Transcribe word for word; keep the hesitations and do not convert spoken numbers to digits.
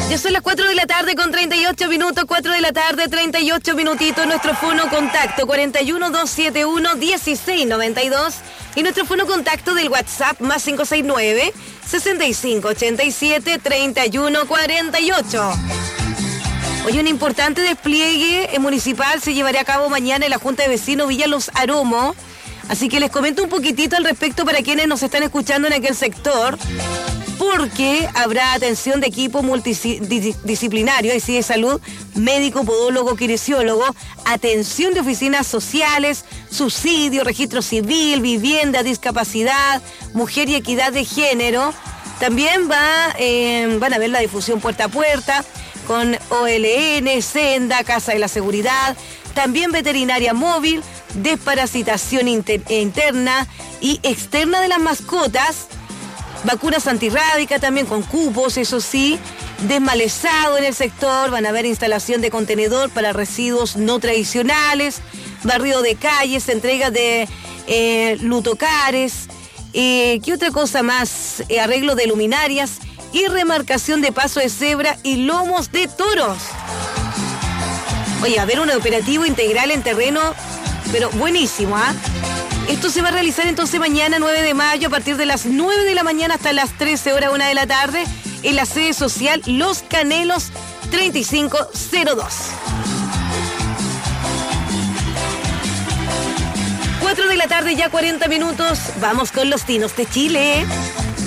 Ya son las cuatro de la tarde con treinta y ocho minutos, cuatro de la tarde, treinta y ocho minutitos. Nuestro fono contacto cuarenta y uno, doscientos setenta y uno, dieciséis noventa y dos y nuestro fono contacto del WhatsApp más cinco seis nueve, sesenta y cinco ochenta y siete, treinta y uno cuarenta y ocho. Hoy un importante despliegue municipal se llevará a cabo mañana en la Junta de Vecinos Villa Los Aromos. Así que les comento un poquitito al respecto para quienes nos están escuchando en aquel sector, porque habrá atención de equipo multidisciplinario, y sí, de salud, médico, podólogo, kinesiólogo, atención de oficinas sociales, subsidio, registro civil, vivienda, discapacidad, mujer y equidad de género. También va, eh, van a ver la difusión puerta a puerta con O L N, Senda, Casa de la Seguridad, también veterinaria móvil, desparasitación inter- interna y externa de las mascotas, vacunas antirrábicas también con cupos, eso sí, desmalezado en el sector, van a haber instalación de contenedor para residuos no tradicionales, barrido de calles, entrega de eh, lutocares, eh, ¿qué otra cosa más? Eh, arreglo de luminarias y remarcación de paso de cebra y lomos de toros. Oye, va a haber un operativo integral en terreno, pero buenísimo, ¿ah? ¿eh? Esto se va a realizar entonces mañana, nueve de mayo, a partir de las nueve de la mañana hasta las trece horas, una de la tarde, en la sede social Los Canelos treinta y cinco cero dos. cuatro de la tarde, ya cuarenta minutos. Vamos con los Tinos de Chile.